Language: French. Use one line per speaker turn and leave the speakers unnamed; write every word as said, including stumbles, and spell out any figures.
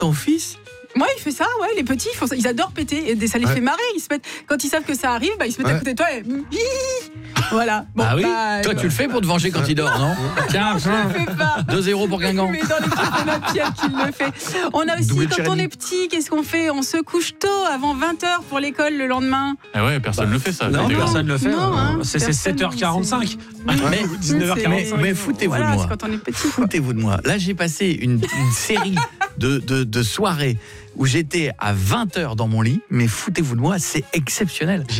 ton fils?
Moi, il fait ça, ouais, les petits, ils, font ça, ils adorent péter, et ça les
Ouais.
fait marrer. Ils se mettent, quand ils savent que ça arrive, bah, ils se mettent
Ouais.
à côté de toi et voilà. Bon,
Ah oui.
bah,
Toi,
bah,
tu le fais pour te venger quand il dort, non? Tiens,
je le fais pas.
deux zéro pour Guingamp.
Mais dans l'équipe, on a Pierre qui le fait. On a aussi,
Double
quand
Tcherny.
on est petit, qu'est-ce qu'on fait? On se couche tôt, avant vingt heures pour l'école le lendemain.
Ah ouais, personne ne le fait ça.
Non,
C'est
personne ne le fait.
Non, hein,
c'est c'est
personne,
sept heures quarante-cinq.
Mais,
dix-neuf heures
c'est-
quarante-cinq.
mais, mais foutez-vous
Voilà,
de moi.
c'est quand on est petit.
Foutez-vous de moi. Là, j'ai passé une, une série de, de, de soirées où j'étais à vingt heures dans mon lit, mais foutez-vous de moi, c'est exceptionnel.